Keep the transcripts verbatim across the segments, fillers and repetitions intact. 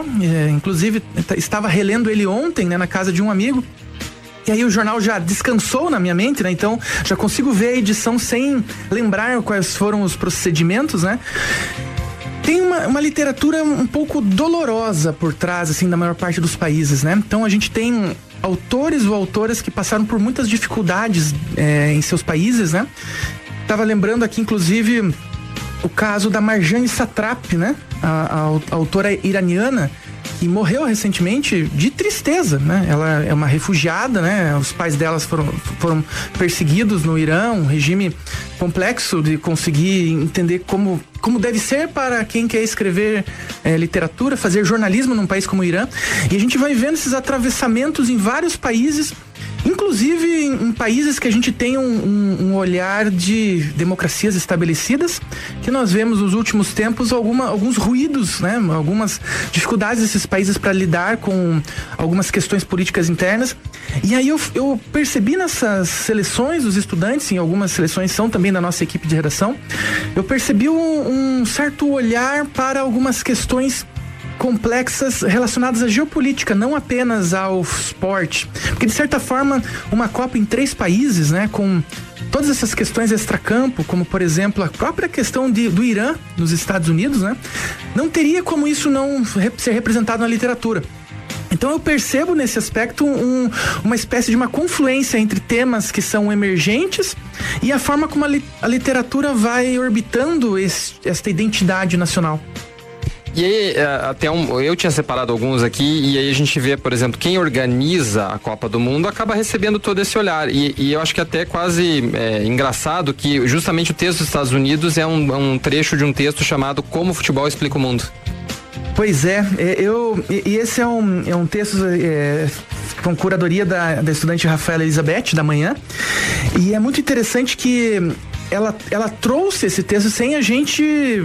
é, inclusive estava relendo ele ontem, né, na casa de um amigo. E aí o jornal já descansou na minha mente, né? Então já consigo ver a edição sem lembrar quais foram os procedimentos, né? Tem uma, uma literatura um pouco dolorosa por trás, assim, da maior parte dos países, né? Então a gente tem autores ou autoras que passaram por muitas dificuldades é, em seus países, né? Tava lembrando aqui, inclusive, o caso da Marjane Satrapi, né? A, a, a autora iraniana, que morreu recentemente de tristeza, né? Ela é uma refugiada, né? Os pais delas foram, foram perseguidos no Irã, um regime complexo de conseguir entender como, como deve ser para quem quer escrever é, literatura, fazer jornalismo num país como o Irã. E a gente vai vendo esses atravessamentos em vários países, inclusive em, em países que a gente tem um, um, um olhar de democracias estabelecidas, que nós vemos nos últimos tempos alguma, alguns ruídos, né? Algumas dificuldades desses países para lidar com algumas questões políticas internas. E aí eu, eu percebi nessas seleções, os estudantes, em algumas seleções são também da nossa equipe de redação, eu percebi um, um certo olhar para algumas questões complexas relacionadas à geopolítica, não apenas ao esporte. Porque, de certa forma, uma Copa em três países, né, com todas essas questões extracampo, como, por exemplo, a própria questão de, do Irã nos Estados Unidos, né, não teria como isso não ser representado na literatura. Então eu percebo nesse aspecto um, uma espécie de uma confluência entre temas que são emergentes e a forma como a, li, a literatura vai orbitando esse, esta identidade nacional. E aí, até um, eu tinha separado alguns aqui, e aí a gente vê, por exemplo, quem organiza a Copa do Mundo acaba recebendo todo esse olhar. E, e eu acho que até quase é, engraçado que justamente o texto dos Estados Unidos é um, um trecho de um texto chamado Como o Futebol Explica o Mundo. Pois é, eu, e esse é um, é um texto é, com curadoria da, da estudante Rafaela Elizabeth, da Manhã, e é muito interessante que ela, ela trouxe esse texto sem a gente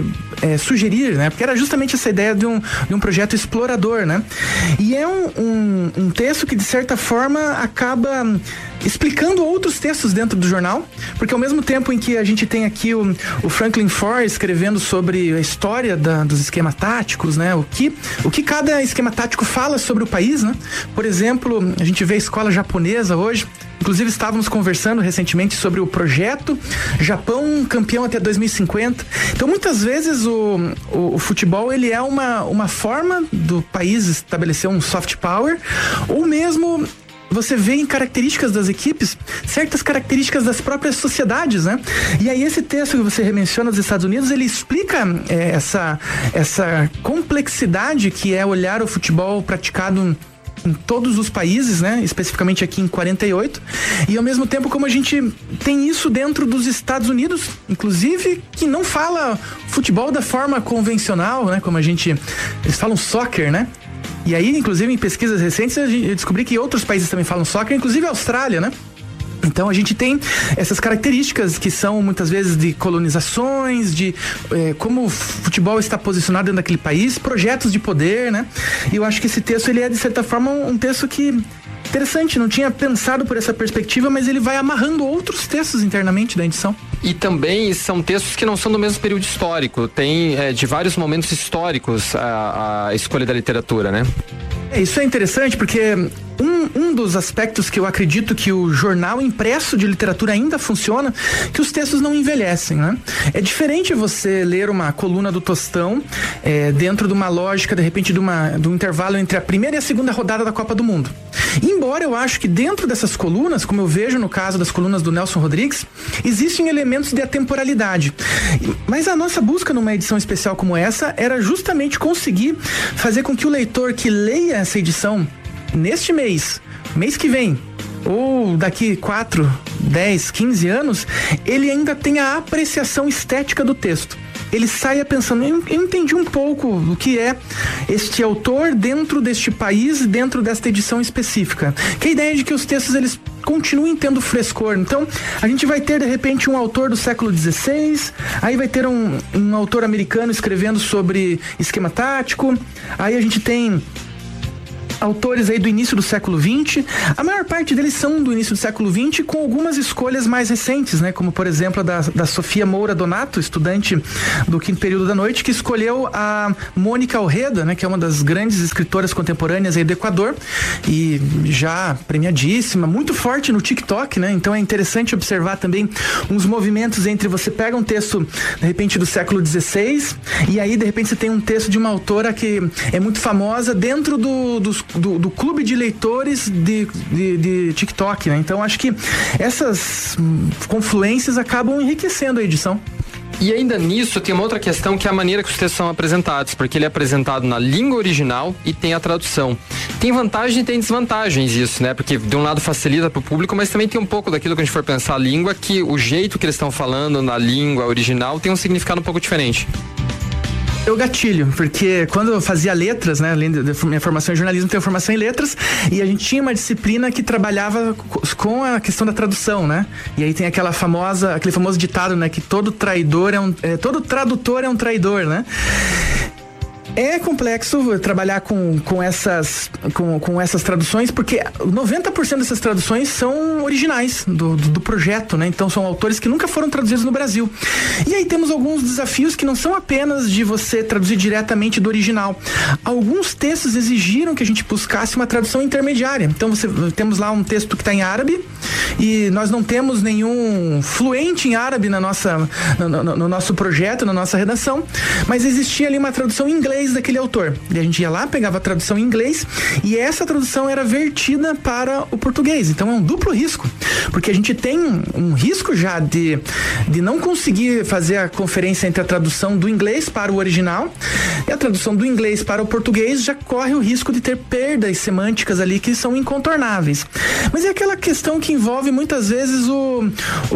é, sugerir, né? Porque era justamente essa ideia de um, de um projeto explorador, né? E é um, um, um texto que, de certa forma, acaba explicando outros textos dentro do jornal, porque ao mesmo tempo em que a gente tem aqui o, o Franklin Foer escrevendo sobre a história da, dos esquemas táticos, né? O que, o que cada esquema tático fala sobre o país, né? Por exemplo, a gente vê a escola japonesa hoje. Inclusive estávamos conversando recentemente sobre o projeto Japão campeão até dois mil e cinquenta. Então muitas vezes o, o, o futebol ele é uma, uma forma do país estabelecer um soft power, ou mesmo você vê em características das equipes certas características das próprias sociedades, né? E aí esse texto que você menciona dos Estados Unidos, ele explica é, essa, essa complexidade que é olhar o futebol praticado em todos os países, né? Especificamente aqui em quarenta e oito, e ao mesmo tempo como a gente tem isso dentro dos Estados Unidos, inclusive, que não fala futebol da forma convencional, né? Como a gente, eles falam soccer, né? E aí, inclusive, em pesquisas recentes, eu descobri que outros países também falam soccer, inclusive a Austrália, né? Então a gente tem essas características que são muitas vezes de colonizações, de eh, como o futebol está posicionado dentro daquele país, projetos de poder, né? E eu acho que esse texto ele é de certa forma um, um texto que interessante, não tinha pensado por essa perspectiva, mas ele vai amarrando outros textos internamente da edição. E também são textos que não são do mesmo período histórico, tem é, de vários momentos históricos a, a escolha da literatura, né? É, isso é interessante porque um, um dos aspectos que eu acredito que o jornal impresso de literatura ainda funciona, que os textos não envelhecem, né? É diferente você ler uma coluna do Tostão é, dentro de uma lógica, de repente, de, uma, de um intervalo entre a primeira e a segunda rodada da Copa do Mundo. Embora eu acho que dentro dessas colunas, como eu vejo no caso das colunas do Nelson Rodrigues, existem elementos de atemporalidade. Mas a nossa busca numa edição especial como essa era justamente conseguir fazer com que o leitor que leia essa edição neste mês, mês que vem, ou daqui quatro, dez, quinze anos, ele ainda tenha a apreciação estética do texto. Ele saia pensando, eu, eu entendi um pouco o que é este autor dentro deste país, dentro desta edição específica. Que a ideia de que os textos eles continuem tendo frescor. Então, a gente vai ter de repente um autor do século dezesseis, aí vai ter um, um autor americano escrevendo sobre esquema tático, aí a gente tem autores aí do início do século vinte. A maior parte deles são do início do século vinte, com algumas escolhas mais recentes, né? Como, por exemplo, a da, da Sofia Moura Donato, estudante do quinto período da noite, que escolheu a Mônica Alreda, né? Que é uma das grandes escritoras contemporâneas aí do Equador e já premiadíssima, muito forte no TikTok, né? Então é interessante observar também uns movimentos entre você pega um texto, de repente, do século dezesseis e aí, de repente, você tem um texto de uma autora que é muito famosa dentro do, dos Do, do clube de leitores de, de, de TikTok, né? Então acho que essas confluências acabam enriquecendo a edição. E ainda nisso tem uma outra questão, que é a maneira que os textos são apresentados, porque ele é apresentado na língua original e tem a tradução. Tem vantagens e tem desvantagens isso, né? Porque de um lado facilita para o público, mas também tem um pouco daquilo que a gente for pensar a língua, que o jeito que eles estão falando na língua original tem um significado um pouco diferente. Eu gatilho, porque quando eu fazia letras, né, além da minha formação em jornalismo, tenho formação em letras, e a gente tinha uma disciplina que trabalhava com a questão da tradução, né? E aí tem aquela famosa, aquele famoso ditado, né, que todo traidor é um, é, todo tradutor é um traidor, né? É complexo trabalhar com, com, essas, com, com essas traduções, porque noventa por cento dessas traduções são originais do, do, do projeto, né? Então são autores que nunca foram traduzidos no Brasil. E aí temos alguns desafios que não são apenas de você traduzir diretamente do original. Alguns textos exigiram que a gente buscasse uma tradução intermediária. Então você, temos lá um texto que está em árabe e nós não temos nenhum fluente em árabe na nossa, no, no, no nosso projeto, na nossa redação, mas existia ali uma tradução em inglês daquele autor. E a gente ia lá, pegava a tradução em inglês e essa tradução era vertida para o português. Então é um duplo risco, porque a gente tem um risco já de, de não conseguir fazer a conferência entre a tradução do inglês para o original e a tradução do inglês para o português já corre o risco de ter perdas semânticas ali que são incontornáveis. Mas é aquela questão que envolve muitas vezes o, o,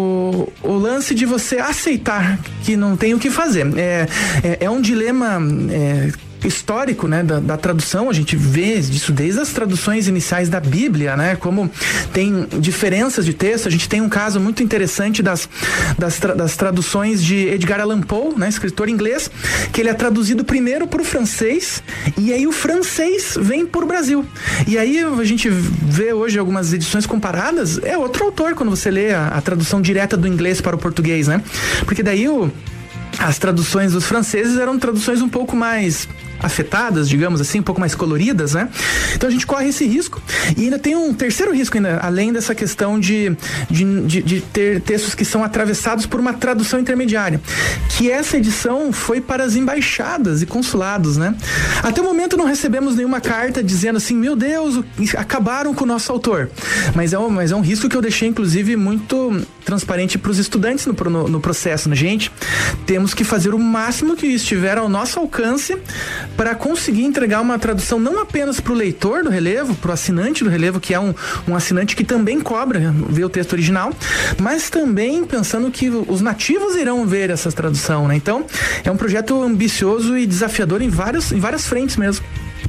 o, o lance de você aceitar que não tem o que fazer. É, é, é um dilema É, histórico, né, da, da tradução. A gente vê isso desde as traduções iniciais da Bíblia, né, como tem diferenças de texto. A gente tem um caso muito interessante das, das, tra, das traduções de Edgar Allan Poe, né, escritor inglês, que ele é traduzido primeiro para o francês e aí o francês vem para o Brasil. E aí a gente vê hoje algumas edições comparadas, é outro autor quando você lê a, a tradução direta do inglês para o português, né, porque daí o as traduções dos franceses eram traduções um pouco mais afetadas, digamos assim, um pouco mais coloridas, né? Então a gente corre esse risco e ainda tem um terceiro risco ainda, além dessa questão de, de, de, de ter textos que são atravessados por uma tradução intermediária, que essa edição foi para as embaixadas e consulados, né? Até o momento não recebemos nenhuma carta dizendo assim, meu Deus, acabaram com o nosso autor, mas é um, mas é um risco que eu deixei inclusive muito transparente para os estudantes no, no, no processo, né? Gente, temos que fazer o máximo que estiver ao nosso alcance para conseguir entregar uma tradução não apenas para o leitor do relevo, para o assinante do relevo, que é um, um assinante que também cobra ver o texto original, mas também pensando que os nativos irão ver essa tradução, né? Então, é um projeto ambicioso e desafiador em, vários, em várias frentes mesmo.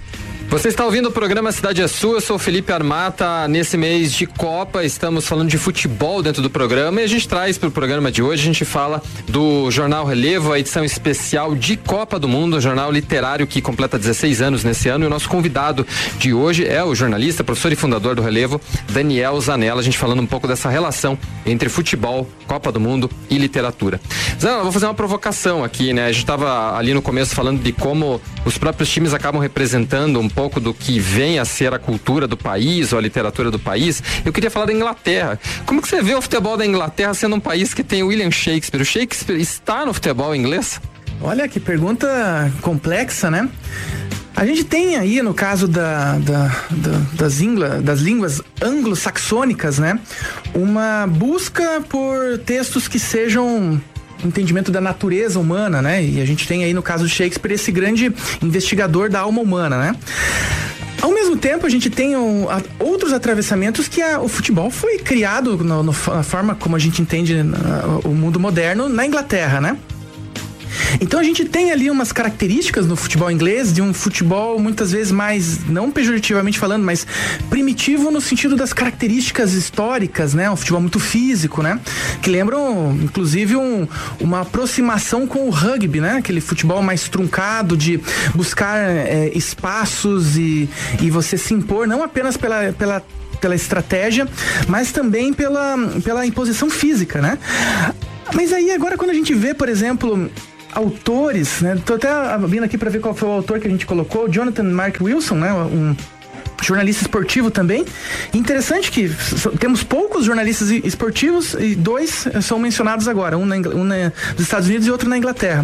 Você está ouvindo o programa Cidade é Sua, eu sou o Felipe Armata. Nesse mês de Copa, estamos falando de futebol dentro do programa e a gente traz para o programa de hoje, a gente fala do Jornal Relevo, a edição especial de Copa do Mundo, o jornal literário que completa dezesseis anos nesse ano, e o nosso convidado de hoje é o jornalista, professor e fundador do Relevo, Daniel Zanella, a gente falando um pouco dessa relação entre futebol, Copa do Mundo e literatura. Zanella, vou fazer uma provocação aqui, né? A gente estava ali no começo falando de como os próprios times acabam representando um pouco do que vem a ser a cultura do país ou a literatura do país. Eu queria falar da Inglaterra. Como que você vê o futebol da Inglaterra sendo um país que tem o William Shakespeare? O Shakespeare está no futebol inglês? Olha que pergunta complexa, né? A gente tem aí, no caso da, da, da, das, ingla, das línguas anglo-saxônicas, né, uma busca por textos que sejam entendimento da natureza humana, né? E a gente tem aí no caso de Shakespeare esse grande investigador da alma humana, né? Ao mesmo tempo, a gente tem um, a, outros atravessamentos que a, o futebol foi criado no, no, na forma como a gente entende na, o mundo moderno na Inglaterra, né? Então a gente tem ali umas características no futebol inglês de um futebol muitas vezes mais, não pejorativamente falando, mas primitivo no sentido das características históricas, né? Um futebol muito físico, né? Que lembram, inclusive, um, uma aproximação com o rugby, né? Aquele futebol mais truncado de buscar é, espaços e, e você se impor, não apenas pela, pela pela estratégia, mas também pela, pela imposição física, né? Mas aí agora quando a gente vê, por exemplo, autores, né? Tô até abrindo aqui para ver qual foi o autor que a gente colocou, Jonathan Mark Wilson, né? Um jornalista esportivo também. Interessante que temos poucos jornalistas esportivos e dois são mencionados agora, um, na, um na, nos Estados Unidos e outro na Inglaterra.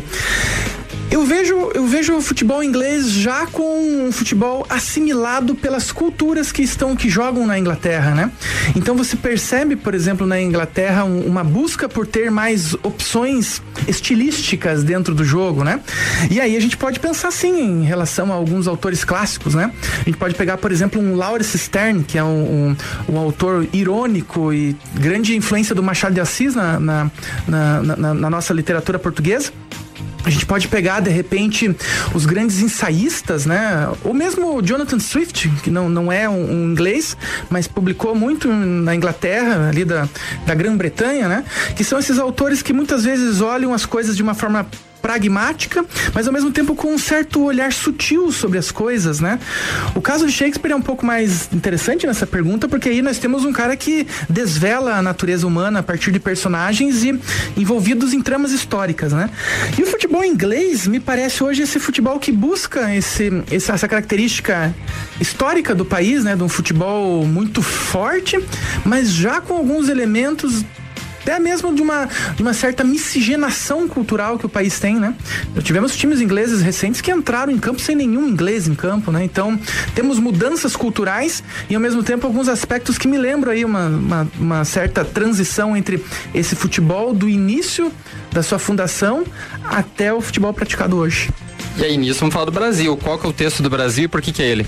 Eu vejo, eu vejo o futebol inglês já com um futebol assimilado pelas culturas que estão, que jogam na Inglaterra, né? Então você percebe, por exemplo, na Inglaterra um, uma busca por ter mais opções estilísticas dentro do jogo, né? E aí a gente pode pensar sim em relação a alguns autores clássicos, né? A gente pode pegar, por exemplo, um Laurence Sterne, que é um, um, um autor irônico e grande influência do Machado de Assis na, na, na, na, na nossa literatura portuguesa. A gente pode pegar, de repente, os grandes ensaístas, né? Ou mesmo o Jonathan Swift, que não, não é um, um inglês, mas publicou muito na Inglaterra, ali da, da Grã-Bretanha, né? Que são esses autores que muitas vezes olham as coisas de uma forma pragmática, mas ao mesmo tempo com um certo olhar sutil sobre as coisas, né? O caso de Shakespeare é um pouco mais interessante nessa pergunta, porque aí nós temos um cara que desvela a natureza humana a partir de personagens e envolvidos em tramas históricas, né? E o futebol inglês me parece hoje esse futebol que busca esse, essa característica histórica do país, né? De um futebol muito forte, mas já com alguns elementos até mesmo de uma, de uma certa miscigenação cultural que o país tem, né? Tivemos times ingleses recentes que entraram em campo sem nenhum inglês em campo, né? Então, temos mudanças culturais e, ao mesmo tempo, alguns aspectos que me lembram aí uma, uma, uma certa transição entre esse futebol do início da sua fundação até o futebol praticado hoje. E aí, nisso, vamos falar do Brasil. Qual que é o texto do Brasil e por que que é ele?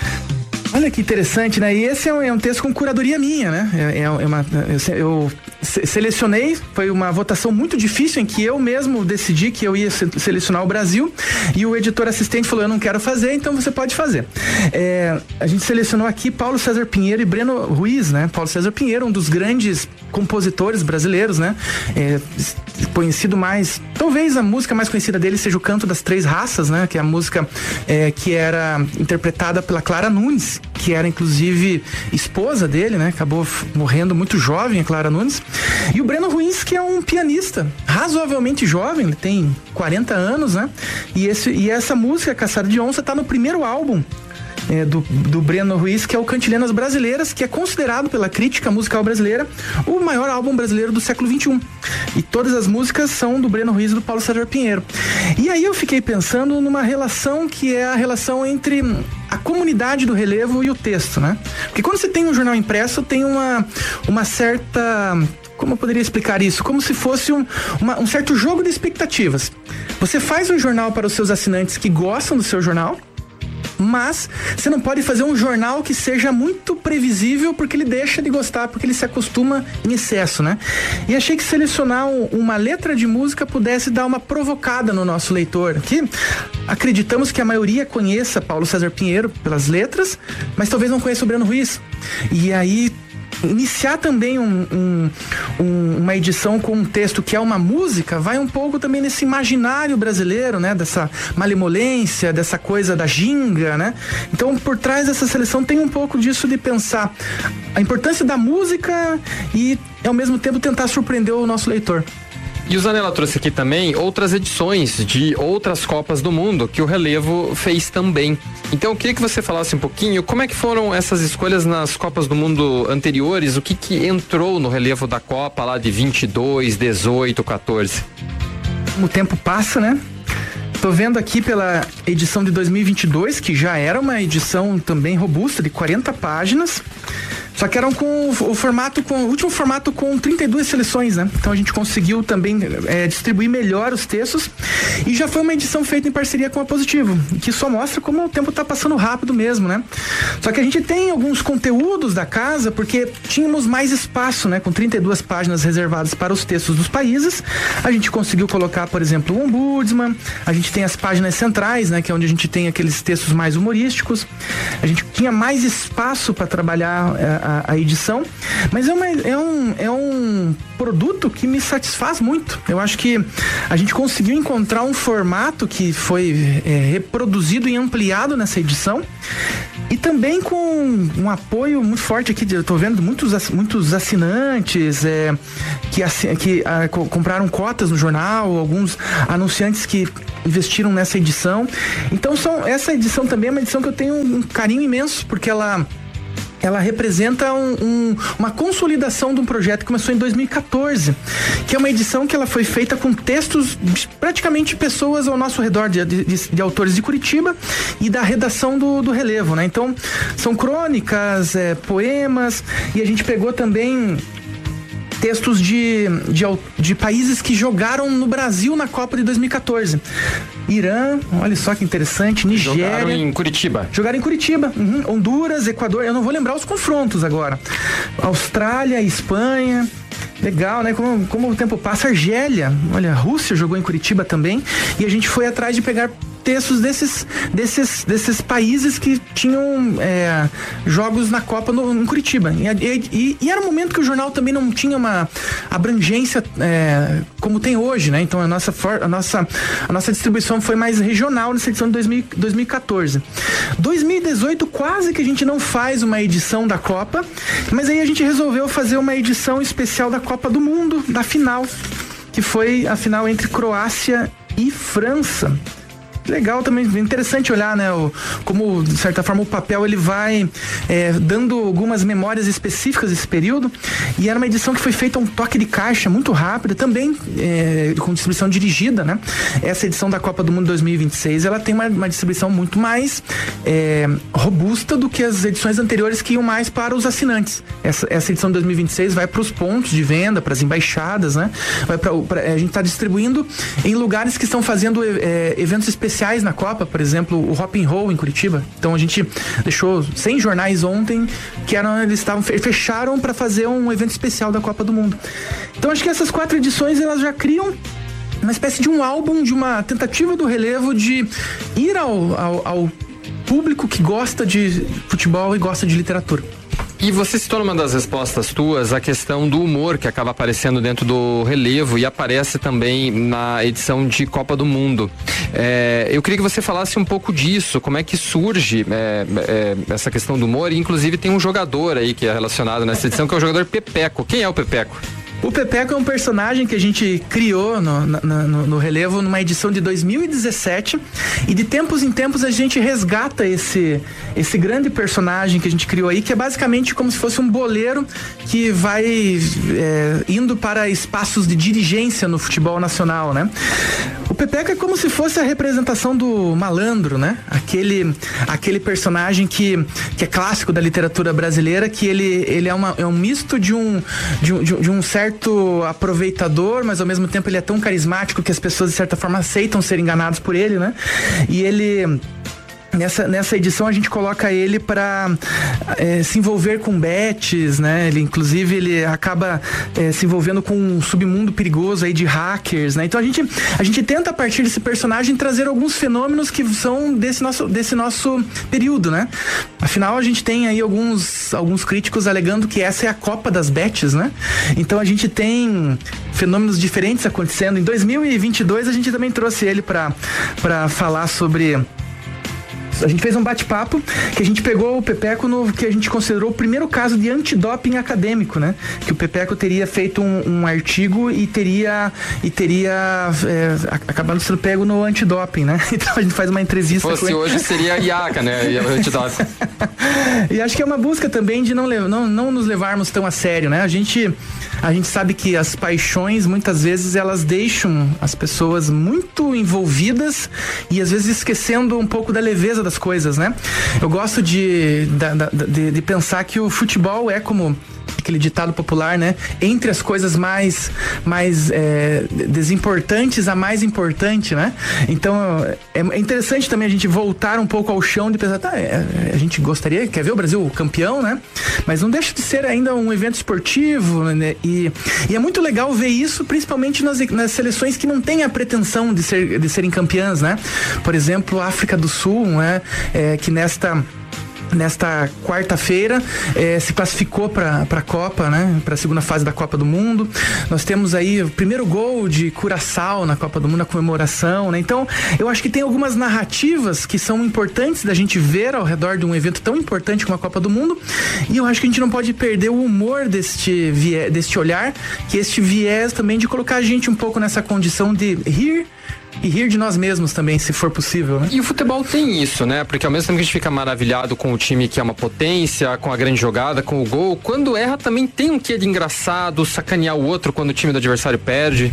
Olha que interessante, né? E esse é um, é um texto com curadoria minha, né? É, é uma, eu, eu selecionei, foi uma votação muito difícil em que eu mesmo decidi que eu ia selecionar o Brasil e o editor assistente falou, eu não quero fazer, então você pode fazer. É, a gente selecionou aqui Paulo César Pinheiro e Breno Ruiz, né? Paulo César Pinheiro, um dos grandes compositores brasileiros, né? É, conhecido mais, talvez a música mais conhecida dele seja o Canto das Três Raças, né? Que é a música é, que era interpretada pela Clara Nunes, que era inclusive esposa dele, né? Acabou morrendo muito jovem, a Clara Nunes. E o Breno Ruiz, que é um pianista razoavelmente jovem, ele tem quarenta anos, né? E, esse, e essa música, Caçada de Onça, tá no primeiro álbum É, do, do Breno Ruiz, que é o Cantilenas Brasileiras, que é considerado pela crítica musical brasileira o maior álbum brasileiro do século vinte e um. E todas as músicas são do Breno Ruiz e do Paulo César Pinheiro. E aí eu fiquei pensando numa relação que é a relação entre a comunidade do relevo e o texto, né? Porque quando você tem um jornal impresso, tem uma, uma certa... Como eu poderia explicar isso? Como se fosse um, uma, um certo jogo de expectativas. Você faz um jornal para os seus assinantes que gostam do seu jornal, mas você não pode fazer um jornal que seja muito previsível porque ele deixa de gostar, porque ele se acostuma em excesso, né? E achei que selecionar um, uma letra de música pudesse dar uma provocada no nosso leitor, que acreditamos que a maioria conheça Paulo César Pinheiro pelas letras, mas talvez não conheça o Breno Ruiz. E aí iniciar também um, um, um, uma edição com um texto que é uma música, vai um pouco também nesse imaginário brasileiro, né? Dessa malemolência, dessa coisa da ginga, né? Então, por trás dessa seleção tem um pouco disso de pensar a importância da música e, ao mesmo tempo, tentar surpreender o nosso leitor. E o Zanella trouxe aqui também outras edições de outras Copas do Mundo que o Relevo fez também. Então eu queria que você falasse um pouquinho como é que foram essas escolhas nas Copas do Mundo anteriores, o que que entrou no relevo da Copa lá de vinte e dois, dezoito, quatorze. O tempo passa, né? Tô vendo aqui pela edição de dois mil e vinte e dois, que já era uma edição também robusta, de quarenta páginas. Só que eram com o formato, com o último formato com trinta e duas seleções, né? Então a gente conseguiu também é, distribuir melhor os textos e já foi uma edição feita em parceria com a Positivo, que só mostra como o tempo tá passando rápido mesmo, né? Só que a gente tem alguns conteúdos da casa porque tínhamos mais espaço, né? Com trinta e duas páginas reservadas para os textos dos países, a gente conseguiu colocar, por exemplo, o Ombudsman, a gente tem as páginas centrais, né? Que é onde a gente tem aqueles textos mais humorísticos, a gente tinha mais espaço para trabalhar a, a edição, mas é, uma, é, um, é um produto que me satisfaz muito. Eu acho que a gente conseguiu encontrar um formato que foi é, reproduzido e ampliado nessa edição e também com um apoio muito forte aqui, eu tô vendo muitos, muitos assinantes é, que, que a, compraram cotas no jornal, alguns anunciantes que investiram nessa edição. Então são, essa edição também é uma edição que eu tenho um carinho imenso, porque ela ela representa um, um, uma consolidação de um projeto que começou em dois mil e quatorze, que é uma edição que ela foi feita com textos de praticamente pessoas ao nosso redor, de, de, de autores de Curitiba e da redação do, do Relevo, né? Então, são crônicas, é, poemas, e a gente pegou também textos de, de, de países que jogaram no Brasil na Copa de dois mil e quatorze. Irã, olha só que interessante, Nigéria. Jogaram em Curitiba. Jogaram em Curitiba. Uhum. Honduras, Equador, eu não vou lembrar os confrontos agora. Austrália, Espanha. Legal, né? Como, como o tempo passa. Argélia, olha, a Rússia jogou em Curitiba também. E a gente foi atrás de pegar textos desses, desses, desses países que tinham é, jogos na Copa no, em Curitiba. E, e, e era um momento que o jornal também não tinha uma abrangência é, como tem hoje, né? Então a nossa, for, a, nossa, a nossa distribuição foi mais regional nessa edição de dois mil, dois mil e quatorze. dois mil e dezoito quase que a gente não faz uma edição da Copa, mas aí a gente resolveu fazer uma edição especial da Copa do Mundo, da final, que foi a final entre Croácia e França. Legal também, interessante olhar, né, o, como de certa forma o papel ele vai é, dando algumas memórias específicas desse período, e era uma edição que foi feita a um toque de caixa muito rápida, também é, com distribuição dirigida, né? Essa edição da Copa do Mundo dois mil e vinte e seis, ela tem uma, uma distribuição muito mais é, robusta do que as edições anteriores que iam mais para os assinantes. Essa, essa edição de dois mil e vinte e seis vai para os pontos de venda, para as embaixadas, né? Vai pra, pra, a gente está distribuindo em lugares que estão fazendo é, eventos especiais na Copa, por exemplo, o Rock and Roll em Curitiba. Então a gente deixou cem jornais ontem que eram, eles estavam fecharam para fazer um evento especial da Copa do Mundo. Então acho que essas quatro edições elas já criam uma espécie de um álbum, de uma tentativa do Relevo de ir ao, ao, ao público que gosta de futebol e gosta de literatura. E você citou numa das respostas tuas a questão do humor que acaba aparecendo dentro do Relevo e aparece também na edição de Copa do Mundo. É, eu queria que você falasse um pouco disso, como é que surge é, é, essa questão do humor, e inclusive tem um jogador aí que é relacionado nessa edição, que é o jogador Pepeco. Quem é o Pepeco? O Pepeco é um personagem que a gente criou no, no, no Relevo numa edição de dois mil e dezessete, e de tempos em tempos a gente resgata esse, esse grande personagem que a gente criou aí, que é basicamente como se fosse um boleiro que vai é, indo para espaços de dirigência no futebol nacional, né? O Pepeco é como se fosse a representação do malandro, né? Aquele, aquele personagem que, que é clássico da literatura brasileira, que ele, ele é, uma, é um misto de um, de um, de um certo aproveitador, mas ao mesmo tempo ele é tão carismático que as pessoas de certa forma aceitam ser enganados por ele, né? E ele... Nessa, nessa edição a gente coloca ele para é, se envolver com bets, né? Ele, inclusive, ele acaba é, se envolvendo com um submundo perigoso aí de hackers, né? Então a gente, a gente tenta, a partir desse personagem, trazer alguns fenômenos que são desse nosso, desse nosso período, né? Afinal, a gente tem aí alguns, alguns críticos alegando que essa é a Copa das bets, né? Então a gente tem fenômenos diferentes acontecendo. Em dois mil e vinte e dois a gente também trouxe ele para para falar sobre... A gente fez um bate-papo que a gente pegou o Pepeco no que a gente considerou o primeiro caso de antidoping acadêmico, né? Que o Pepeco teria feito um, um artigo e teria e teria é, acabado sendo pego no antidoping, né? Então a gente faz uma entrevista. Se fosse com hoje seria a IACA, né? E o antidoping. E acho que é uma busca também de não, não, não nos levarmos tão a sério, né? A gente, a gente sabe que as paixões, muitas vezes, elas deixam as pessoas muito envolvidas e às vezes esquecendo um pouco da leveza das coisas, né? Eu gosto de, de, de pensar que o futebol é como aquele ditado popular, né? Entre as coisas mais, mais é, desimportantes, a mais importante, né? Então, é interessante também a gente voltar um pouco ao chão de pensar, tá, é, a gente gostaria, quer ver o Brasil campeão, né? Mas não deixa de ser ainda um evento esportivo, né? E, e é muito legal ver isso, principalmente nas, nas seleções que não têm a pretensão de, ser, de serem campeãs, né? Por exemplo, a África do Sul, né? É, que nesta... Nesta quarta-feira eh, se classificou para a Copa, né? Para a segunda fase da Copa do Mundo. Nós temos aí o primeiro gol de Curaçao na Copa do Mundo, na comemoração, né? Então, eu acho que tem algumas narrativas que são importantes da gente ver ao redor de um evento tão importante como a Copa do Mundo. E eu acho que a gente não pode perder o humor deste, viés, deste olhar, que este viés também de colocar a gente um pouco nessa condição de rir e rir de nós mesmos também, se for possível, né? E o futebol tem isso, né? Porque ao mesmo tempo que a gente fica maravilhado com o time que é uma potência, com a grande jogada, com o gol, quando erra também tem um quê de engraçado, sacanear o outro quando o time do adversário perde.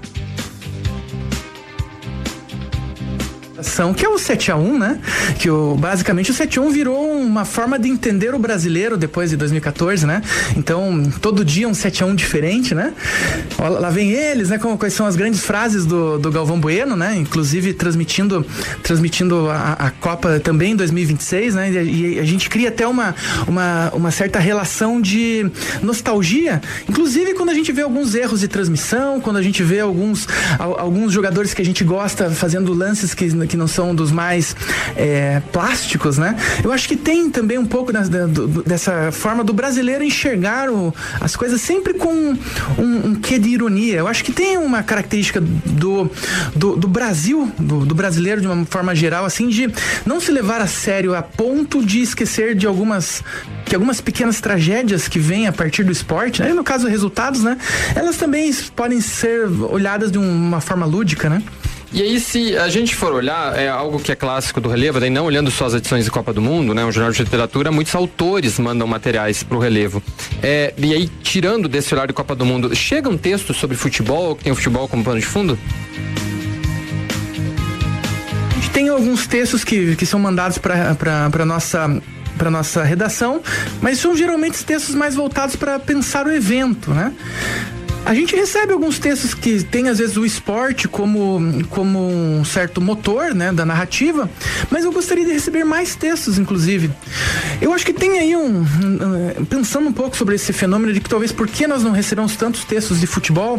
Que é o sete a um, né? Que o, basicamente o sete a um virou uma forma de entender o brasileiro depois de dois mil e quatorze, né? Então, todo dia um sete a um diferente, né? Lá vem eles, né? Como, quais são as grandes frases do, do Galvão Bueno, né? Inclusive transmitindo, transmitindo a, a Copa também em dois mil e vinte e seis, né? E, e a gente cria até uma, uma, uma certa relação de nostalgia, inclusive quando a gente vê alguns erros de transmissão, quando a gente vê alguns, alguns jogadores que a gente gosta fazendo lances que, que não são dos mais é, plásticos, né? Eu acho que tem também um pouco dessa, dessa forma do brasileiro enxergar o, as coisas sempre com um, um quê de ironia. Eu acho que tem uma característica do, do, do Brasil, do, do brasileiro de uma forma geral, assim, de não se levar a sério a ponto de esquecer de algumas que algumas pequenas tragédias que vêm a partir do esporte, né? E no caso, resultados, né? Elas também podem ser olhadas de uma forma lúdica, né? E aí, se a gente for olhar, é algo que é clássico do Relevo, daí não olhando só as edições de Copa do Mundo, né? Um jornal de literatura, muitos autores mandam materiais pro Relevo. É, e aí, tirando desse olhar de Copa do Mundo, chega um texto sobre futebol, que tem o futebol como pano de fundo? A gente tem alguns textos que, que são mandados para para nossa para nossa redação, mas são geralmente textos mais voltados para pensar o evento, né? A gente recebe alguns textos que tem às vezes o esporte como, como um certo motor, né, da narrativa, mas eu gostaria de receber mais textos, inclusive. Eu acho que tem aí um, um pensando um pouco sobre esse fenômeno de que talvez por que nós não recebemos tantos textos de futebol,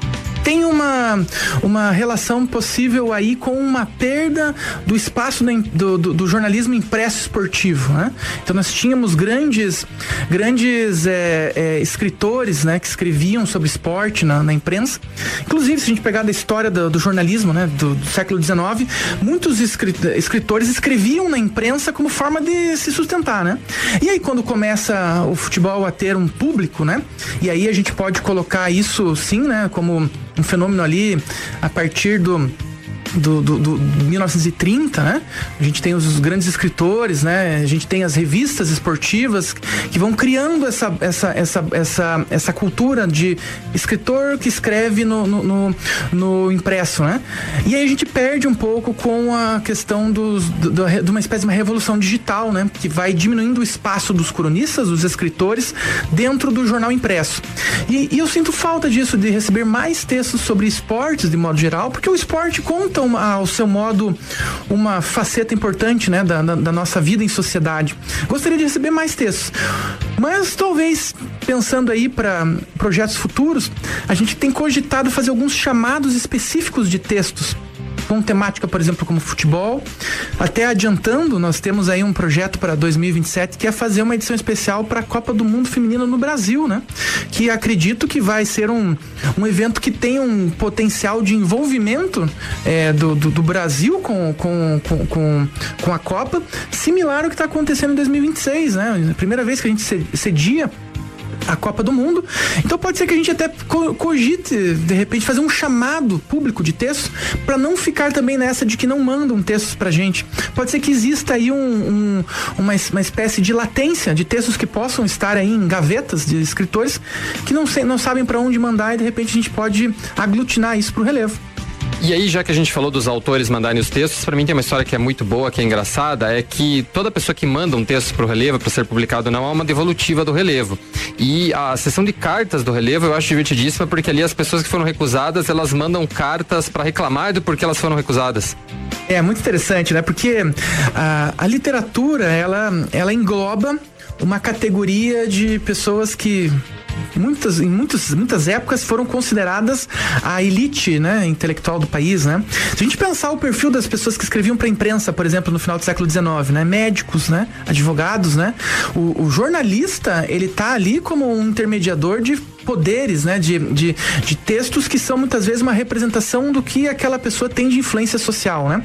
tem uma, uma relação possível aí com uma perda do espaço do, do, do jornalismo impresso esportivo, né? Então nós tínhamos grandes, grandes é, é, escritores, né, que escreviam sobre esporte na, na imprensa. Inclusive, se a gente pegar da história do, do jornalismo, né, do, do século dezenove, muitos escritores escreviam na imprensa como forma de se sustentar, né? E aí quando começa o futebol a ter um público, né? E aí a gente pode colocar isso, sim, né, como um fenômeno ali a partir do Do, do, do mil novecentos e trinta, né? A gente tem os grandes escritores, né? A gente tem as revistas esportivas que vão criando essa, essa, essa, essa, essa cultura de escritor que escreve no, no, no, no impresso, né? E aí a gente perde um pouco com a questão dos, do, do, de uma espécie de uma revolução digital, né? Que vai diminuindo o espaço dos cronistas, dos escritores, dentro do jornal impresso. E, e eu sinto falta disso, de receber mais textos sobre esportes, de modo geral, porque o esporte conta Uma, ao seu modo uma faceta importante, né, da, da, da nossa vida em sociedade. Gostaria de receber mais textos, mas talvez pensando aí para projetos futuros, a gente tem cogitado fazer alguns chamados específicos de textos com temática, por exemplo, como futebol. Até adiantando, nós temos aí um projeto para dois mil e vinte e sete que é fazer uma edição especial para a Copa do Mundo Feminino no Brasil, né? Que acredito que vai ser um, um evento que tem um potencial de envolvimento é, do, do, do Brasil com, com, com, com, com a Copa, similar ao que está acontecendo em dois mil e vinte e seis, né? Primeira vez que a gente cedia a Copa do Mundo. Então pode ser que a gente até cogite, de repente, fazer um chamado público de textos para não ficar também nessa de que não mandam textos pra gente. Pode ser que exista aí um, um, uma, uma espécie de latência de textos que possam estar aí em gavetas de escritores que não, sei, não sabem para onde mandar, e de repente a gente pode aglutinar isso pro Relevo. E aí, já que a gente falou dos autores mandarem os textos, para mim tem uma história que é muito boa, que é engraçada, é que toda pessoa que manda um texto pro Relevo para ser publicado não é uma devolutiva do Relevo. E a sessão de cartas do Relevo eu acho divertidíssima, porque ali as pessoas que foram recusadas, elas mandam cartas para reclamar do porquê elas foram recusadas. É muito interessante, né? Porque a, a literatura, ela, ela engloba uma categoria de pessoas que muitas, em muitas, muitas épocas foram consideradas a elite, né, intelectual do país, né? Se a gente pensar o perfil das pessoas que escreviam para a imprensa, por exemplo, no final do século dezenove, né? Médicos, né? Advogados, né? O, o jornalista, ele tá ali como um intermediador de poderes, né? De, de, de textos que são muitas vezes uma representação do que aquela pessoa tem de influência social, né?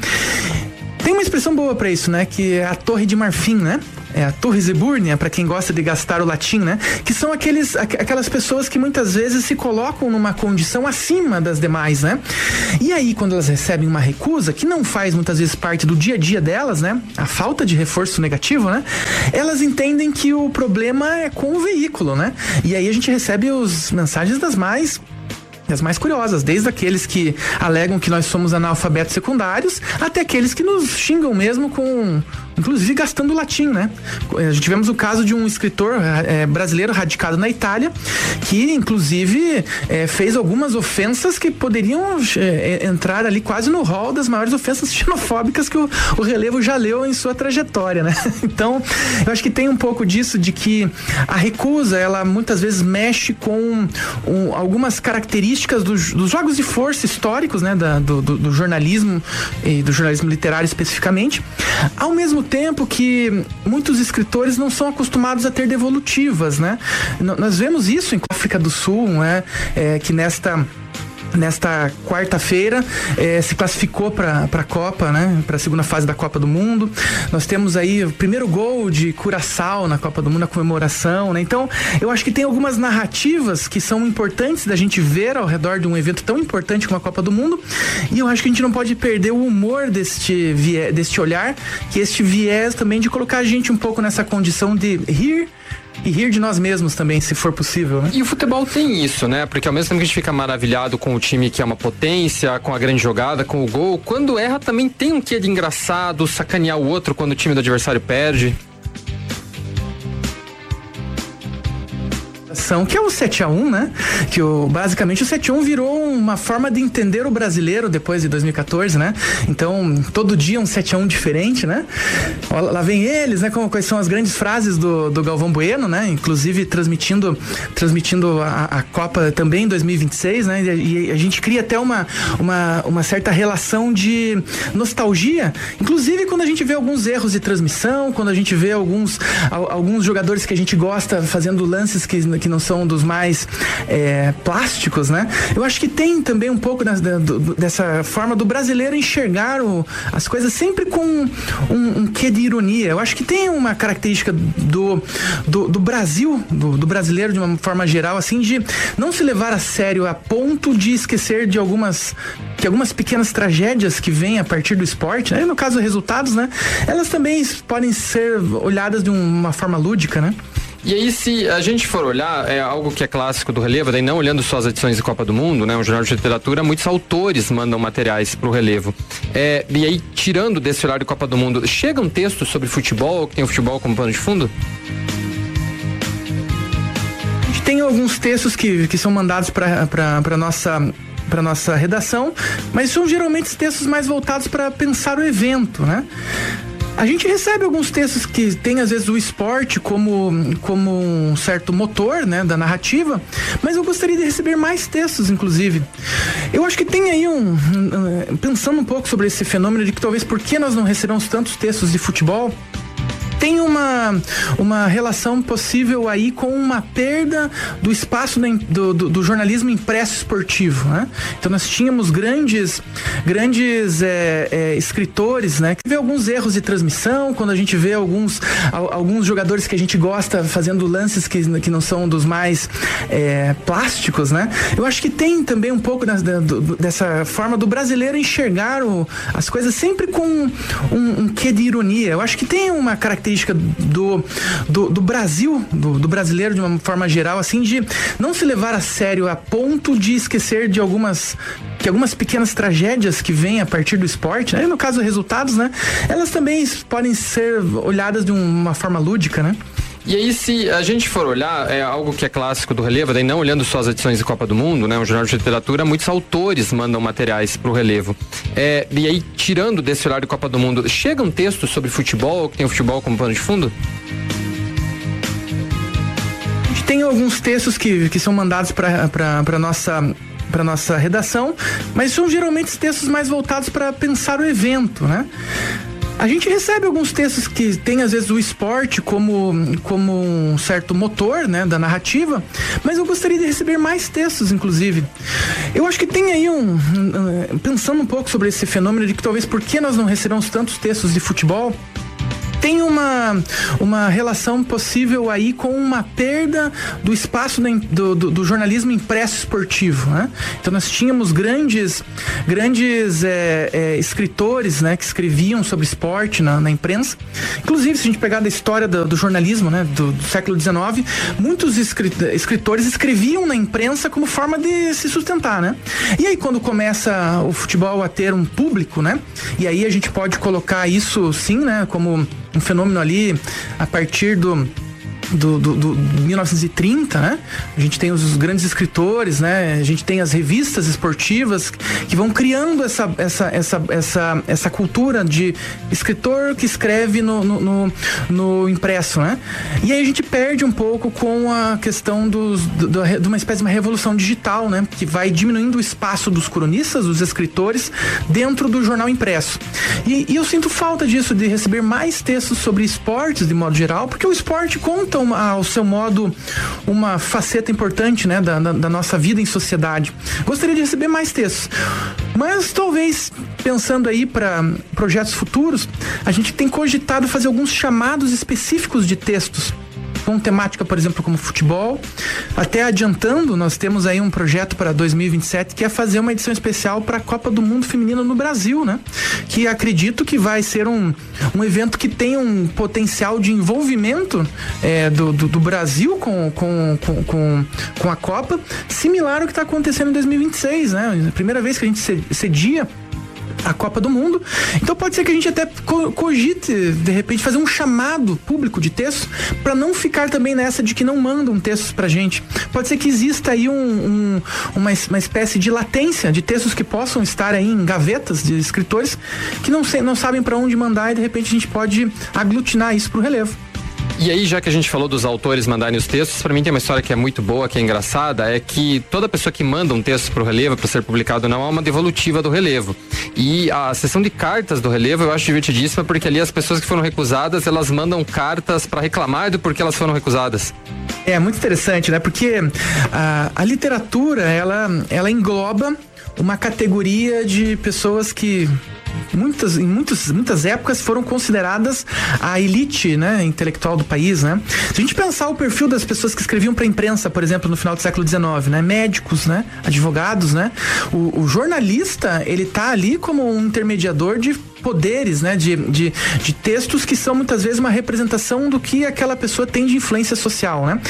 Tem uma expressão boa para isso, né? Que é a Torre de Marfim, né? É a Torres Ebúrnia, para quem gosta de gastar o latim, né? Que são aqueles, aquelas pessoas que muitas vezes se colocam numa condição acima das demais, né? E aí, quando elas recebem uma recusa, que não faz muitas vezes parte do dia a dia delas, né? A falta de reforço negativo, né? Elas entendem que o problema é com o veículo, né? E aí a gente recebe as mensagens das mais... as mais curiosas, desde aqueles que alegam que nós somos analfabetos secundários, até aqueles que nos xingam mesmo com, inclusive gastando latim, né? A gente tivemos o caso de um escritor é, brasileiro radicado na Itália, que inclusive é, fez algumas ofensas que poderiam é, entrar ali quase no rol das maiores ofensas xenofóbicas que o, o Relevo já leu em sua trajetória, né? Então, eu acho que tem um pouco disso, de que a recusa, ela muitas vezes mexe com um, algumas características Dos, dos jogos de força históricos, né, da, do, do, do jornalismo e do jornalismo literário especificamente, ao mesmo tempo que muitos escritores não são acostumados a ter devolutivas, né? N- nós vemos isso em África do Sul, né? É, que nesta Nesta quarta-feira eh, se classificou para a Copa, né? Para a segunda fase da Copa do Mundo. Nós temos aí o primeiro gol de Curaçao na Copa do Mundo, na comemoração, né? Então, eu acho que tem algumas narrativas que são importantes da gente ver ao redor de um evento tão importante como a Copa do Mundo. E eu acho que a gente não pode perder o humor deste, viés, deste olhar, que este viés também de colocar a gente um pouco nessa condição de rir e rir de nós mesmos também, se for possível, né? E o futebol tem isso, né? Porque ao mesmo tempo que a gente fica maravilhado com o time que é uma potência, com a grande jogada, com o gol, quando erra também tem um quê de engraçado, sacanear o outro quando o time do adversário perde. Que é o sete a um, né? Que o, basicamente o sete a um virou uma forma de entender o brasileiro depois de dois mil e quatorze, né? Então, todo dia um sete a um diferente, né? Lá vem eles, né? Como, quais são as grandes frases do, do Galvão Bueno, né? Inclusive transmitindo, transmitindo a, a Copa também em dois mil e vinte e seis, né? E, e a gente cria até uma, uma, uma certa relação de nostalgia, inclusive quando a gente vê alguns erros de transmissão, quando a gente vê alguns, alguns jogadores que a gente gosta fazendo lances que, que não são dos mais é, plásticos, né? Eu acho que tem também um pouco dessa, dessa forma do brasileiro enxergar o, as coisas sempre com um, um quê de ironia. Eu acho que tem uma característica do, do, do Brasil, do, do brasileiro de uma forma geral, assim, de não se levar a sério a ponto de esquecer de algumas, que algumas pequenas tragédias que vêm a partir do esporte, né? No caso, resultados, né? Elas também podem ser olhadas de uma forma lúdica, né? E aí, se a gente for olhar, é algo que é clássico do Relevo, daí não olhando só as edições de Copa do Mundo, né, um jornal de literatura, muitos autores mandam materiais pro Relevo. É, e aí, tirando desse olhar de Copa do Mundo, chega um texto sobre futebol, que tem o futebol como pano de fundo? A gente tem alguns textos que, que são mandados para para nossa para nossa redação, mas são geralmente textos mais voltados para pensar o evento, né? A gente recebe alguns textos que tem às vezes o esporte como, como um certo motor, né, da narrativa, mas eu gostaria de receber mais textos, inclusive. Eu acho que tem aí um, um pensando um pouco sobre esse fenômeno de que talvez por que nós não recebemos tantos textos de futebol, tem uma, uma relação possível aí com uma perda do espaço do, do, do jornalismo impresso esportivo, né? Então nós tínhamos grandes, grandes é, é, escritores, né? Que vê alguns erros de transmissão, quando a gente vê alguns, alguns jogadores que a gente gosta fazendo lances que, que não são dos mais é, plásticos, né? Eu acho que tem também um pouco dessa, dessa forma do brasileiro enxergar o, as coisas sempre com um, um quê de ironia. Eu acho que tem uma característica Do, do, do Brasil, do, do brasileiro de uma forma geral, assim, de não se levar a sério a ponto de esquecer de algumas, que que algumas pequenas tragédias que vêm a partir do esporte, né? No caso, resultados, né? Elas também podem ser olhadas de uma forma lúdica, né? E aí, se a gente for olhar, é algo que é clássico do Relevo, daí não olhando só as edições de Copa do Mundo, né? Um jornal de literatura, muitos autores mandam materiais pro Relevo. É, e aí, tirando desse horário de Copa do Mundo, chegam textos sobre futebol, que tem o futebol como pano de fundo? A gente tem alguns textos que, que são mandados para para nossa para nossa redação, mas são geralmente textos mais voltados para pensar o evento, né? A gente recebe alguns textos que tem às vezes o esporte como, como um certo motor, né, da narrativa, mas eu gostaria de receber mais textos, inclusive. Eu acho que tem aí um, um pensando um pouco sobre esse fenômeno de que talvez por que nós não recebemos tantos textos de futebol, tem uma, uma relação possível aí com uma perda do espaço do, do, do jornalismo impresso esportivo, né? Então nós tínhamos grandes, grandes é, é, escritores, né, que escreviam sobre esporte na, na imprensa. Inclusive, se a gente pegar da história do, do jornalismo, né, do, do século dezenove, muitos escritores escreviam na imprensa como forma de se sustentar, né? E aí quando começa o futebol a ter um público, né? E aí a gente pode colocar isso, sim, né, como um fenômeno ali a partir do Do, do, do mil novecentos e trinta, né? A gente tem os grandes escritores, né? A gente tem as revistas esportivas que vão criando essa, essa, essa, essa, essa cultura de escritor que escreve no, no, no, no impresso, né? E aí a gente perde um pouco com a questão dos, do, do, de uma espécie de uma revolução digital, né? Que vai diminuindo o espaço dos cronistas, dos escritores, dentro do jornal impresso. E, e eu sinto falta disso, de receber mais textos sobre esportes, de modo geral, porque o esporte conta Uma, ao seu modo uma faceta importante, né, da, da, da nossa vida em sociedade. Gostaria de receber mais textos, mas talvez pensando aí para projetos futuros, a gente tem cogitado fazer alguns chamados específicos de textos com temática, por exemplo, como futebol. Até adiantando, nós temos aí um projeto para dois mil e vinte e sete que é fazer uma edição especial para a Copa do Mundo Feminino no Brasil, né? Que acredito que vai ser um, um evento que tem um potencial de envolvimento é, do, do, do Brasil com, com, com, com, com a Copa, similar ao que está acontecendo em dois mil e vinte e seis, né? Primeira vez que a gente cedia a Copa do Mundo. Então pode ser que a gente até cogite, de repente, fazer um chamado público de textos para não ficar também nessa de que não mandam textos pra gente. Pode ser que exista aí um, um, uma, uma espécie de latência de textos que possam estar aí em gavetas de escritores que não, sei, não sabem para onde mandar e de repente a gente pode aglutinar isso pro Relevo. E aí, já que a gente falou dos autores mandarem os textos, pra mim tem uma história que é muito boa, que é engraçada, é que toda pessoa que manda um texto pro Relevo para ser publicado não é uma devolutiva do Relevo. E a sessão de cartas do Relevo eu acho divertidíssima, porque ali as pessoas que foram recusadas, elas mandam cartas para reclamar do porquê elas foram recusadas. É muito interessante, né? Porque a, a literatura, ela, ela engloba uma categoria de pessoas que Muitas, em muitos, muitas épocas foram consideradas a elite, né, intelectual do país, né? Se a gente pensar o perfil das pessoas que escreviam para a imprensa, por exemplo, no final do século dezenove, né? Médicos, né? Advogados, né? O, o jornalista, ele tá ali como um intermediador de poderes, né? De, de, de textos que são muitas vezes uma representação do que aquela pessoa tem de influência social, né?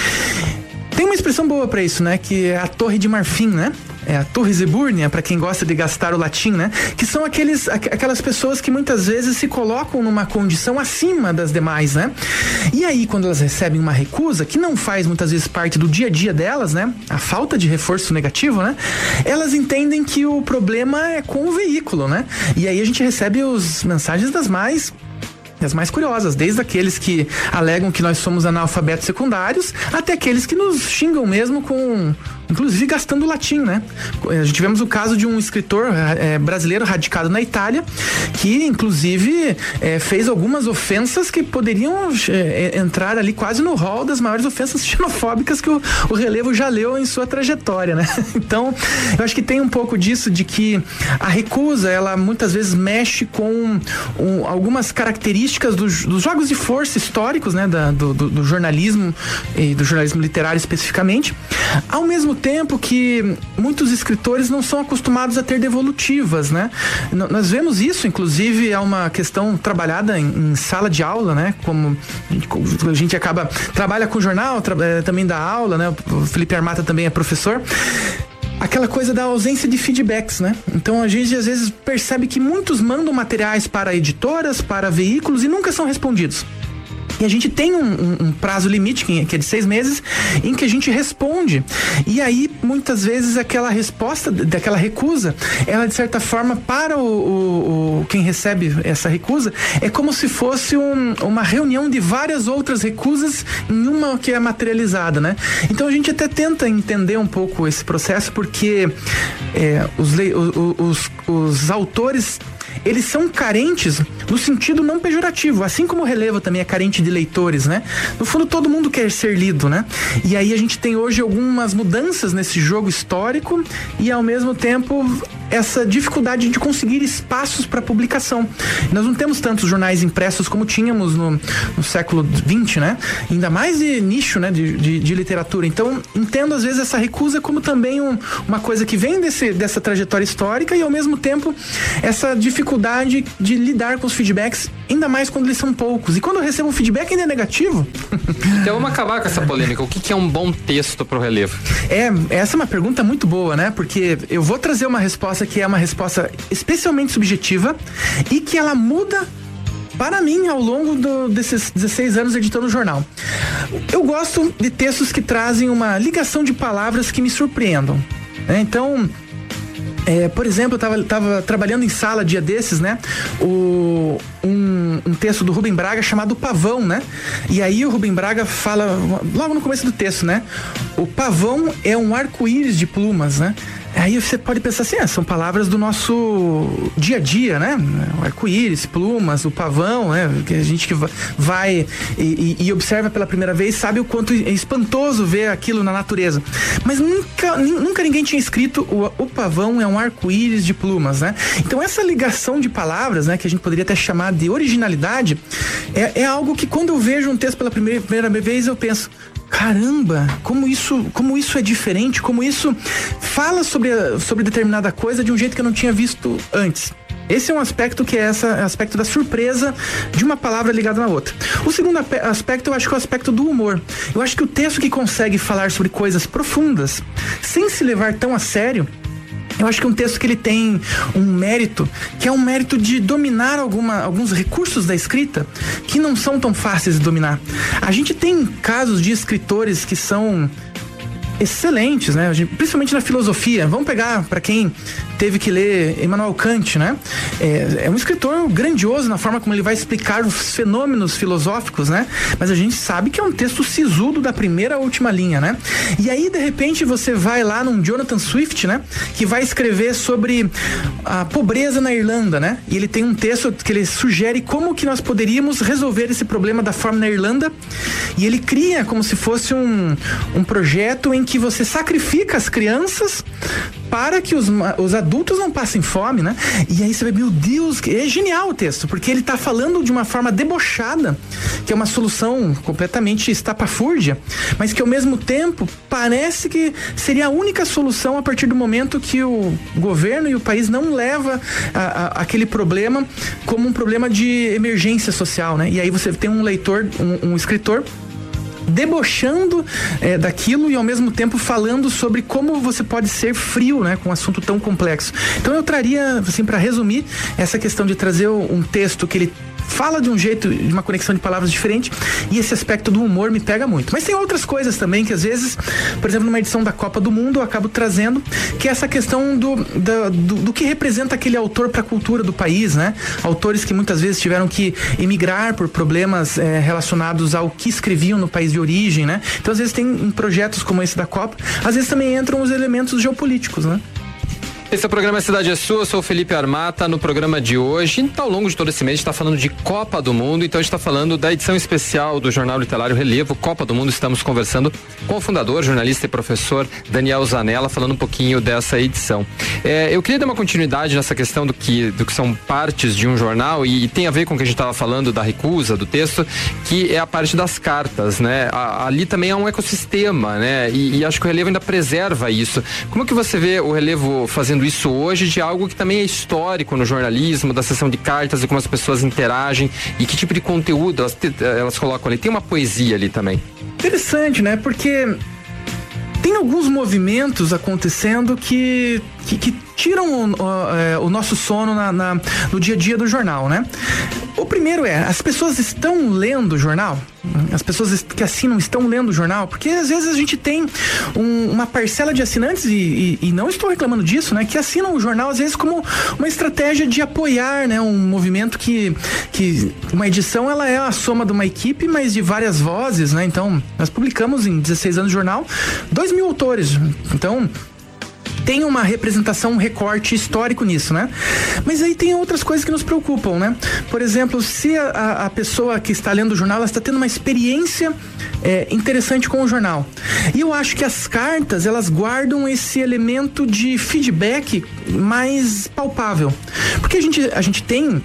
Tem uma expressão boa para isso, né? Que é a Torre de Marfim, né? É a Torres Ebúrnia, para quem gosta de gastar o latim, né? Que são aqueles, aquelas pessoas que muitas vezes se colocam numa condição acima das demais, né? E aí, quando elas recebem uma recusa, que não faz muitas vezes parte do dia a dia delas, né? A falta de reforço negativo, né? Elas entendem que o problema é com o veículo, né? E aí a gente recebe as mensagens das mais... as mais curiosas, desde aqueles que alegam que nós somos analfabetos secundários, até aqueles que nos xingam mesmo com, inclusive gastando latim, né? A gente tivemos o caso de um escritor é, brasileiro radicado na Itália, que inclusive é, fez algumas ofensas que poderiam é, entrar ali quase no rol das maiores ofensas xenofóbicas que o, o Relevo já leu em sua trajetória, né? Então, eu acho que tem um pouco disso, de que a recusa, ela muitas vezes mexe com um, algumas características Dos, dos jogos de força históricos, né, da, do, do, do jornalismo e do jornalismo literário especificamente, ao mesmo tempo que muitos escritores não são acostumados a ter devolutivas, né? N- nós vemos isso, inclusive é uma questão trabalhada em, em sala de aula, né? Como a gente acaba, trabalha com jornal, tra- também dá aula, né? O Felipe Armata também é professor. aquela coisa da ausência de feedbacks, né? Então a gente às vezes percebe que muitos mandam materiais para editoras, para veículos e nunca são respondidos. E a gente tem um, um, um prazo limite, que é de seis meses, em que a gente responde. E aí, muitas vezes, aquela resposta, daquela recusa, ela, de certa forma, para o, o, o quem recebe essa recusa, é como se fosse um, uma reunião de várias outras recusas em uma que é materializada, né? Então, a gente até tenta entender um pouco esse processo, porque é, os, os, os, os autores, eles são carentes no sentido não pejorativo, assim como o Relevo também é carente de leitores, né? No fundo, todo mundo quer ser lido, né? E aí a gente tem hoje algumas mudanças nesse jogo histórico e, ao mesmo tempo, essa dificuldade de conseguir espaços para publicação. Nós não temos tantos jornais impressos como tínhamos no, no século vinte, né? Ainda mais de nicho, né? De, de, de literatura. Então, entendo às vezes essa recusa como também um, uma coisa que vem desse, dessa trajetória histórica e, ao mesmo tempo, essa dificuldade de lidar com os feedbacks, ainda mais quando eles são poucos. E quando eu recebo um feedback ainda é negativo. Então vamos acabar com essa polêmica. O que, que é um bom texto para o Relevo? É, essa é uma pergunta muito boa, né? Porque eu vou trazer uma resposta que é uma resposta especialmente subjetiva e que ela muda para mim ao longo do, desses dezesseis anos editando o jornal. Eu gosto de textos que trazem uma ligação de palavras que me surpreendam, né? Então, É, por exemplo, eu tava, tava trabalhando em sala dia desses, né? O, um, um texto do Rubem Braga chamado Pavão, né? E aí o Rubem Braga fala, logo no começo do texto, né? O pavão é um arco-íris de plumas, né? Aí você pode pensar assim, ah, são palavras do nosso dia a dia, né? O arco-íris, plumas, o pavão, né? Que a gente que vai e, e observa pela primeira vez sabe o quanto é espantoso ver aquilo na natureza. Mas nunca, nunca ninguém tinha escrito o, o pavão é um arco-íris de plumas, né? Então essa ligação de palavras, né? Que a gente poderia até chamar de originalidade, é, é algo que quando eu vejo um texto pela primeira, primeira vez eu penso, caramba, como isso, como isso é diferente, como isso fala sobre, sobre determinada coisa de um jeito que eu não tinha visto antes. Esse é um aspecto que é esse aspecto da surpresa de uma palavra ligada na outra. O segundo aspecto eu acho que é o aspecto do humor. Eu acho que o texto que consegue falar sobre coisas profundas, sem se levar tão a sério, eu acho que é um texto que ele tem um mérito, que é um mérito de dominar alguma, alguns recursos da escrita que não são tão fáceis de dominar. A gente tem casos de escritores que são excelentes, né? Principalmente na filosofia. Vamos pegar para quem teve que ler Immanuel Kant, né? É, é um escritor grandioso na forma como ele vai explicar os fenômenos filosóficos, né? Mas a gente sabe que é um texto sisudo da primeira à última linha, né? E aí, de repente, você vai lá num Jonathan Swift, né? Que vai escrever sobre a pobreza na Irlanda, né? E ele tem um texto que ele sugere como que nós poderíamos resolver esse problema da fome na Irlanda. E ele cria como se fosse um, um projeto em que você sacrifica as crianças para que os, os adultos não passem fome, né? E aí você vê, meu Deus, é genial o texto, porque ele tá falando de uma forma debochada, que é uma solução completamente estapafúrdia, mas que ao mesmo tempo parece que seria a única solução a partir do momento que o governo e o país não leva a, a, aquele problema como um problema de emergência social, né? E aí você tem um leitor, um, um escritor debochando é, daquilo e ao mesmo tempo falando sobre como você pode ser frio, né, com um assunto tão complexo. Então eu traria, assim, para resumir, essa questão de trazer um texto que ele fala de um jeito, de uma conexão de palavras diferente, e esse aspecto do humor me pega muito. Mas tem outras coisas também que às vezes, por exemplo, numa edição da Copa do Mundo eu acabo trazendo, que é essa questão do, do, do, do que representa aquele autor para a cultura do país, né? Autores que muitas vezes tiveram que emigrar por problemas é, relacionados ao que escreviam no país de origem, né? Então às vezes tem em projetos como esse da Copa, às vezes também entram os elementos geopolíticos, né? Esse é o programa Cidade é Sua, eu sou o Felipe Armata. No programa de hoje, então, ao longo de todo esse mês, a gente está falando de Copa do Mundo, então a gente está falando da edição especial do Jornal Literário Relevo, Copa do Mundo. Estamos conversando com o fundador, jornalista e professor Daniel Zanella, falando um pouquinho dessa edição. É, eu queria dar uma continuidade nessa questão do que, do que são partes de um jornal, e, e tem a ver com o que a gente estava falando da recusa, do texto, que é a parte das cartas, né? A, ali também é um ecossistema, né? E, e acho que o Relevo ainda preserva isso. Como que você vê o Relevo fazendo isso hoje, de algo que também é histórico no jornalismo, da sessão de cartas e como as pessoas interagem e que tipo de conteúdo elas, elas colocam ali? Tem uma poesia ali também. Interessante, né? Porque tem alguns movimentos acontecendo que, que, que tiram o, o, o nosso sono na, na, no dia a dia do jornal, né? O primeiro é, as pessoas estão lendo o jornal? As pessoas que assinam estão lendo o jornal? Porque às vezes a gente tem um, uma parcela de assinantes, e, e, e não estou reclamando disso, né? Que assinam o jornal às vezes como uma estratégia de apoiar, né? Um movimento que, que uma edição, ela é a soma de uma equipe, mas de várias vozes, né? Então, nós publicamos em dezesseis anos de jornal dois mil autores. Então, tem uma representação, um recorte histórico nisso, né? Mas aí tem outras coisas que nos preocupam, né? Por exemplo, se a, a pessoa que está lendo o jornal, ela está tendo uma experiência é, interessante com o jornal. E eu acho que as cartas, elas guardam esse elemento de feedback mais palpável. Porque a gente, a gente tem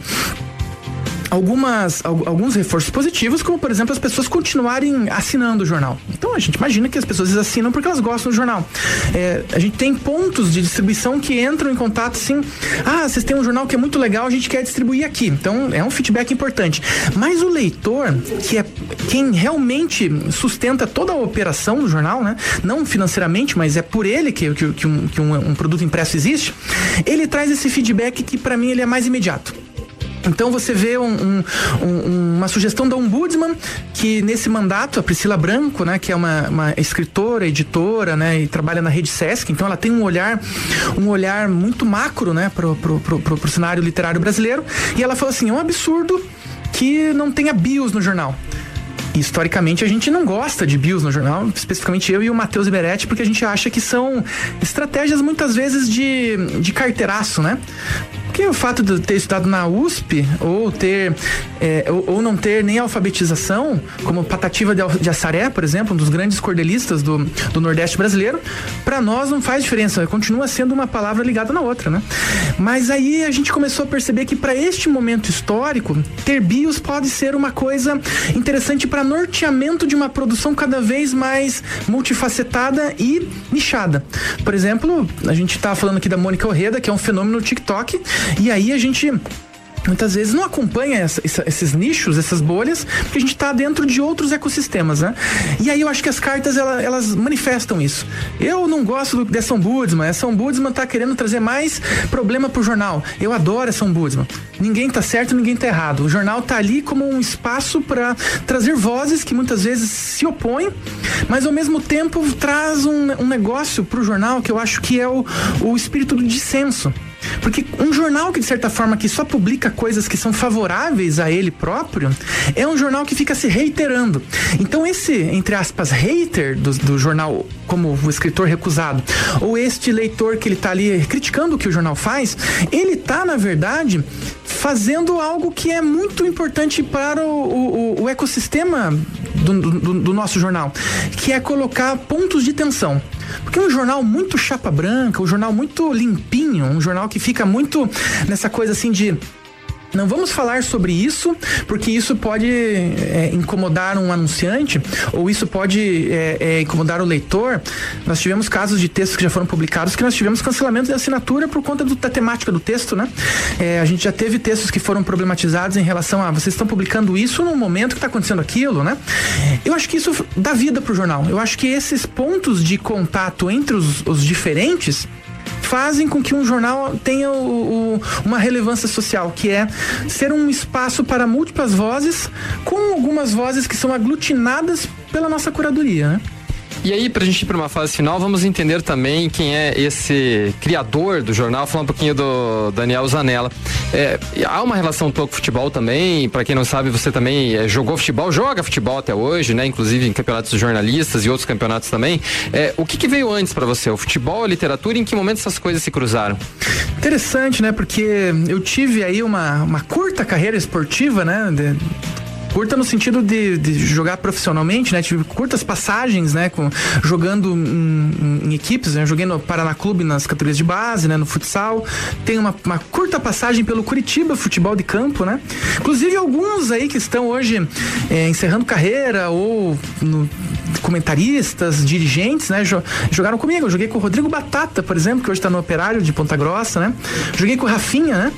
algumas, alguns reforços positivos, como por exemplo as pessoas continuarem assinando o jornal. Então a gente imagina que as pessoas assinam porque elas gostam do jornal. É, a gente tem pontos de distribuição que entram em contato assim, ah, vocês têm um jornal que é muito legal, a gente quer distribuir aqui. Então é um feedback importante. Mas o leitor, que é quem realmente sustenta toda a operação do jornal, né? Não financeiramente, mas é por ele que, que, que, um, que um, um produto impresso existe, ele traz esse feedback que para mim ele é mais imediato. Então você vê um, um, um, uma sugestão da Ombudsman, que nesse mandato, a Priscila Branco, né, que é uma, uma escritora, editora, né, e trabalha na Rede Sesc, então ela tem um olhar, um olhar muito macro, né, pro, pro, pro, pro, pro cenário literário brasileiro, e ela falou assim, é um absurdo que não tenha bios no jornal. Historicamente a gente não gosta de bios no jornal, especificamente eu e o Matheus Iberetti, porque a gente acha que são estratégias muitas vezes de, de carteiraço, né? Porque o fato de ter estudado na U S P ou ter é, ou, ou não ter nem alfabetização, como Patativa de, de Assaré, por exemplo, um dos grandes cordelistas do, do Nordeste brasileiro, para nós não faz diferença, continua sendo uma palavra ligada na outra, né? Mas aí a gente começou a perceber que para este momento histórico, ter bios pode ser uma coisa interessante para norteamento de uma produção cada vez mais multifacetada e nichada. Por exemplo, a gente tá falando aqui da Mônica Orreda, que é um fenômeno no TikTok, e aí a gente muitas vezes não acompanha essa, essa, esses nichos, essas bolhas, porque a gente está dentro de outros ecossistemas, né? E aí eu acho que as cartas, elas, elas manifestam isso. Eu não gosto dessa Ombudsman, essa Ombudsman tá querendo trazer mais problema pro jornal. Eu adoro essa Ombudsman. Ninguém tá certo, ninguém tá errado. O jornal tá ali como um espaço para trazer vozes que muitas vezes se opõem, mas ao mesmo tempo traz um, um negócio pro jornal que eu acho que é o, o espírito do dissenso. Porque um jornal que de certa forma que só publica coisas que são favoráveis a ele próprio, é um jornal que fica se reiterando. Então esse, entre aspas, hater do, do jornal, como o escritor recusado, ou este leitor que ele tá ali criticando o que o jornal faz, ele tá na verdade fazendo algo que é muito importante para o, o, o ecossistema do, do, do nosso jornal, que é colocar pontos de tensão. Porque um jornal muito chapa branca, um jornal muito limpinho, um jornal que fica muito nessa coisa assim de não vamos falar sobre isso, porque isso pode é, incomodar um anunciante, ou isso pode é, é, incomodar o leitor. Nós tivemos casos de textos que já foram publicados que nós tivemos cancelamento de assinatura por conta do, da temática do texto, né? É, a gente já teve textos que foram problematizados em relação a vocês estão publicando isso no momento que está acontecendo aquilo, né? Eu acho que isso dá vida pro jornal. Eu acho que esses pontos de contato entre os, os diferentes fazem com que um jornal tenha o, o, uma relevância social, que é ser um espaço para múltiplas vozes, com algumas vozes que são aglutinadas pela nossa curadoria, né? E aí, pra gente ir para uma fase final, vamos entender também quem é esse criador do jornal, falar um pouquinho do Daniel Zanella. É, há uma relação tua com futebol também, para quem não sabe, você também é, jogou futebol, joga futebol até hoje, né? Inclusive em campeonatos de jornalistas e outros campeonatos também. É, o que que veio antes para você? O futebol, a literatura, e em que momento essas coisas se cruzaram? Interessante, né? Porque eu tive aí uma, uma curta carreira esportiva, né? De... Curta no sentido de, de jogar profissionalmente, né? Tive curtas passagens, né? Com, jogando em, em equipes, né? Joguei no Paraná Clube nas categorias de base, né? No futsal. Tenho uma, uma curta passagem pelo Curitiba Futebol de Campo, né? Inclusive alguns aí que estão hoje é, encerrando carreira ou no, comentaristas, dirigentes, né? Jogaram comigo. Eu joguei com o Rodrigo Batata, por exemplo, que hoje está no Operário de Ponta Grossa, né? Joguei com o Rafinha, né?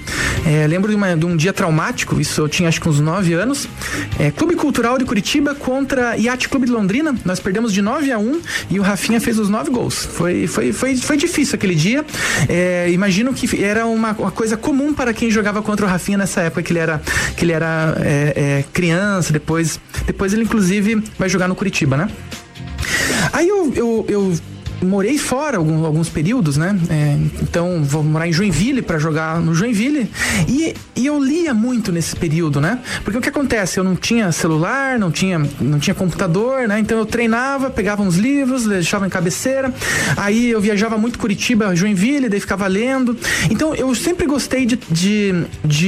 É, lembro de, uma, de um dia traumático, isso eu tinha acho que uns nove anos. É, Clube Cultural de Curitiba contra Yacht Clube de Londrina. Nós perdemos de nove a um e o Rafinha fez os nove gols. Foi, foi, foi, foi difícil aquele dia. É, imagino que era uma, uma coisa comum para quem jogava contra o Rafinha nessa época, que ele era, que ele era é, é, criança, depois, depois ele inclusive vai jogar no Curitiba, né? Aí eu, eu, eu morei fora alguns, alguns períodos, né? É, então vou morar em Joinville para jogar no Joinville e, e eu lia muito nesse período, né? Porque o que acontece? Eu não tinha celular, não tinha, não tinha computador, né? Então eu treinava, pegava uns livros, deixava em cabeceira, aí eu viajava muito Curitiba, Joinville, daí ficava lendo. Então eu sempre gostei de, de,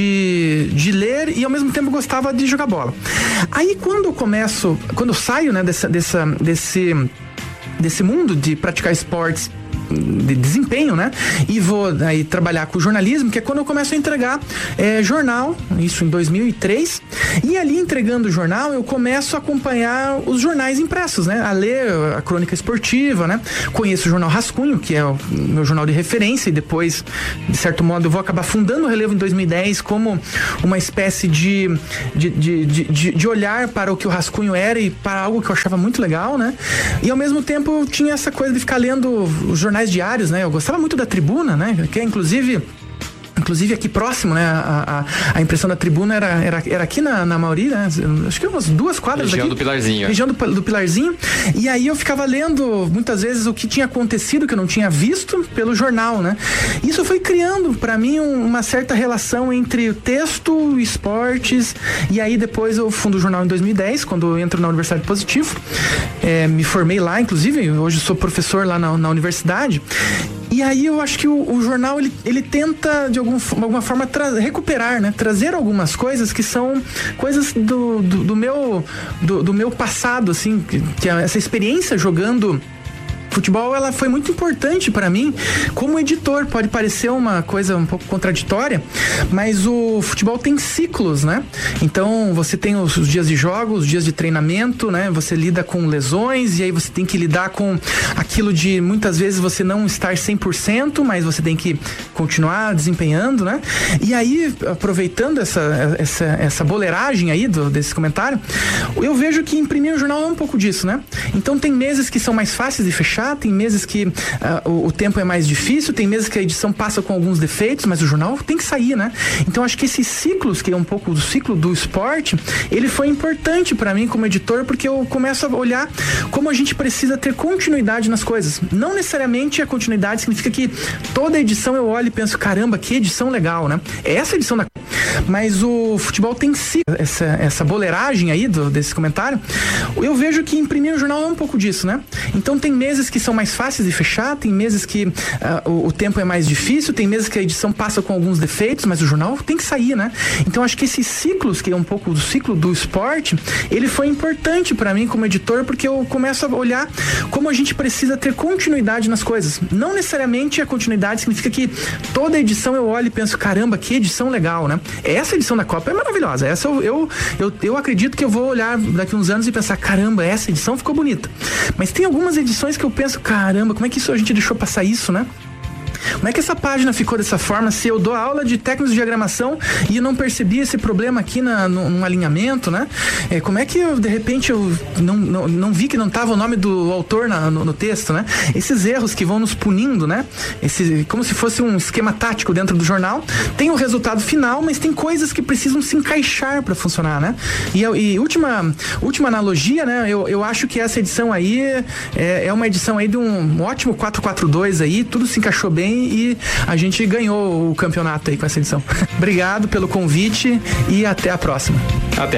de, de ler e ao mesmo tempo gostava de jogar bola. Aí quando eu começo, quando eu saio, né, dessa, dessa, desse desse mundo de praticar esportes de desempenho, né? E vou aí trabalhar com jornalismo, que é quando eu começo a entregar é, jornal, isso em dois mil e três, e ali entregando o jornal eu começo a acompanhar os jornais impressos, né? A ler a crônica esportiva, né? Conheço o jornal Rascunho, que é o meu jornal de referência, e depois, de certo modo, eu vou acabar fundando o Relevo em dois mil e dez como uma espécie de, de, de, de, de olhar para o que o Rascunho era e para algo que eu achava muito legal, né? E ao mesmo tempo eu tinha essa coisa de ficar lendo os jornais diários, né? Eu gostava muito da Tribuna, né? Que é inclusive Inclusive aqui próximo, né? A, a, a impressão da Tribuna era, era, era aqui na, na Mauri, né? Acho que umas duas quadras região aqui. do Pilarzinho. Região do, do Pilarzinho. E aí eu ficava lendo muitas vezes o que tinha acontecido, que eu não tinha visto, pelo jornal, né? Isso foi criando para mim um, uma certa relação entre o texto, esportes, e aí depois eu fundo o jornal em dois mil e dez, quando eu entro na Universidade Positivo. É, me formei lá, inclusive, hoje sou professor lá na, na universidade. E aí eu acho que o, o jornal, ele, ele tenta, de algum, alguma forma, tra- recuperar, né? Trazer algumas coisas que são coisas do, do, do, meu, do, do meu passado, assim, que, que essa experiência jogando futebol, ela foi muito importante para mim como editor. Pode parecer uma coisa um pouco contraditória, mas o futebol tem ciclos, né? Então você tem os, os dias de jogos, os dias de treinamento, né? Você lida com lesões e aí você tem que lidar com aquilo de muitas vezes você não estar cem por cento, mas você tem que continuar desempenhando, né? E aí, aproveitando essa, essa, essa boleiragem aí do, desse comentário, eu vejo que imprimir o jornal é um pouco disso, né? Então tem meses que são mais fáceis de fechar, tem meses que uh, o, o tempo é mais difícil, tem meses que a edição passa com alguns defeitos, mas o jornal tem que sair, né? Então acho que esses ciclos, que é um pouco do ciclo do esporte, ele foi importante para mim como editor, porque eu começo a olhar como a gente precisa ter continuidade nas coisas. Não necessariamente a continuidade significa que toda edição eu olho e penso, caramba, que edição legal, né? É essa edição da... Mas o futebol tem ciclo, essa, essa boleiragem aí do, desse comentário, eu vejo que imprimir o jornal é um pouco disso, né? Então tem meses que são mais fáceis de fechar, tem meses que uh, o, o tempo é mais difícil, tem meses que a edição passa com alguns defeitos, mas o jornal tem que sair, né? Então acho que esses ciclos, que é um pouco do ciclo do esporte, ele foi importante para mim como editor, porque eu começo a olhar como a gente precisa ter continuidade nas coisas. Não necessariamente a continuidade significa que toda edição eu olho e penso, caramba, que edição legal, né? Essa edição da Copa é maravilhosa. Essa eu, eu, eu, eu acredito que eu vou olhar daqui uns anos e pensar, caramba, essa edição ficou bonita. Mas tem algumas edições que eu penso, caramba, como é que isso a gente deixou passar isso, né? Como é que essa página ficou dessa forma se eu dou aula de técnicos de diagramação e não percebi esse problema aqui na, no, num alinhamento, né? É, como é que eu, de repente, eu não, não, não vi que não estava o nome do autor na, no, no texto, né? Esses erros que vão nos punindo, né? Esse, como se fosse um esquema tático dentro do jornal. Tem o resultado final, mas tem coisas que precisam se encaixar para funcionar, né? E, e última, última analogia, né? Eu, eu acho que essa edição aí é, é uma edição aí de um ótimo quatro quatro dois aí, tudo se encaixou bem e a gente ganhou o campeonato aí com essa edição. Obrigado pelo convite e até a próxima. Até.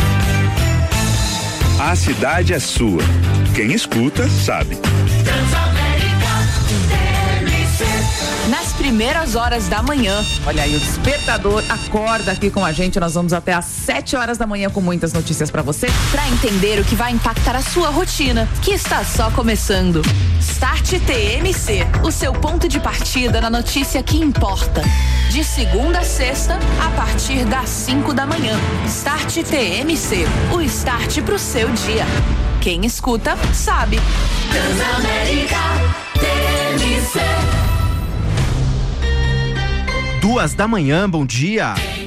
A cidade é sua. Quem escuta, sabe. Nas primeiras horas da manhã. Olha aí, o Despertador acorda aqui com a gente. Nós vamos até às sete horas da manhã com muitas notícias pra você. Pra entender o que vai impactar a sua rotina, que está só começando. Start T M C, o seu ponto de partida na notícia que importa. De segunda a sexta, a partir das cinco da manhã. Start T M C, o start pro seu dia. Quem escuta, sabe. Transamérica T M C. duas da manhã, bom dia.